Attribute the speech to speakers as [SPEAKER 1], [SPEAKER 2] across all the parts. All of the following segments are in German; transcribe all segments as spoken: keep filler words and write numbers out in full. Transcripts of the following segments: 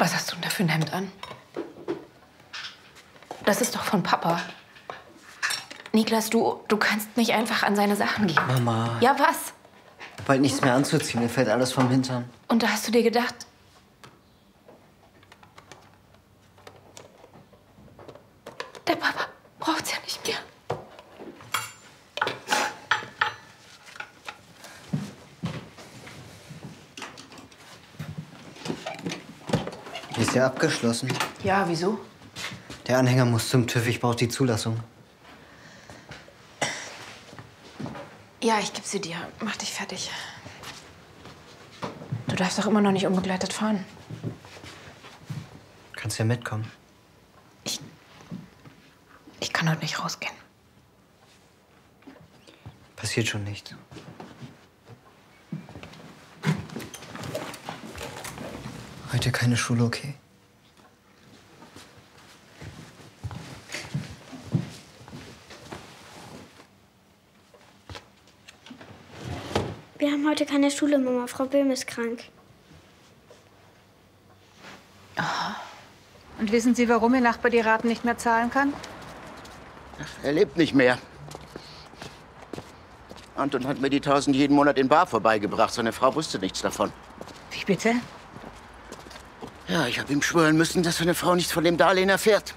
[SPEAKER 1] Was hast du denn da für ein Hemd an? Das ist doch von Papa. Niklas, du, du kannst nicht einfach an seine Sachen gehen.
[SPEAKER 2] Mama.
[SPEAKER 1] Ja, was?
[SPEAKER 2] Bald nichts mehr anzuziehen, mir fällt alles vom Hintern.
[SPEAKER 1] Und da hast du dir gedacht... Der Papa braucht's ja nicht mehr.
[SPEAKER 2] Ist ja abgeschlossen.
[SPEAKER 1] Ja, wieso?
[SPEAKER 2] Der Anhänger muss zum TÜV, ich brauche die Zulassung.
[SPEAKER 1] Ja, ich geb sie dir. Mach dich fertig. Du darfst doch immer noch nicht unbegleitet fahren.
[SPEAKER 2] Kannst ja mitkommen.
[SPEAKER 1] Ich... Ich kann heute nicht rausgehen.
[SPEAKER 2] Passiert schon nicht. Heute keine Schule, okay?
[SPEAKER 3] Wir haben heute keine Schule, Mama. Frau Böhm ist krank.
[SPEAKER 4] Aha. Und wissen Sie, warum Ihr Nachbar die Raten nicht mehr zahlen kann?
[SPEAKER 5] Er lebt nicht mehr. Anton hat mir die tausend jeden Monat in Bar vorbeigebracht. Seine Frau wusste nichts davon.
[SPEAKER 4] Wie bitte?
[SPEAKER 5] Ja, ich habe ihm schwören müssen, dass seine Frau nichts von dem Darlehen erfährt.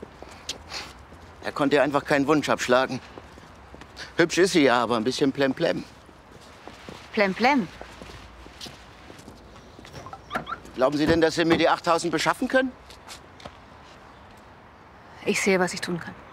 [SPEAKER 5] Er konnte ihr einfach keinen Wunsch abschlagen. Hübsch ist sie ja, aber ein bisschen plemplem.
[SPEAKER 4] Plemplem.
[SPEAKER 5] Glauben Sie denn, dass Sie mir die achttausend beschaffen können?
[SPEAKER 4] Ich sehe, was ich tun kann.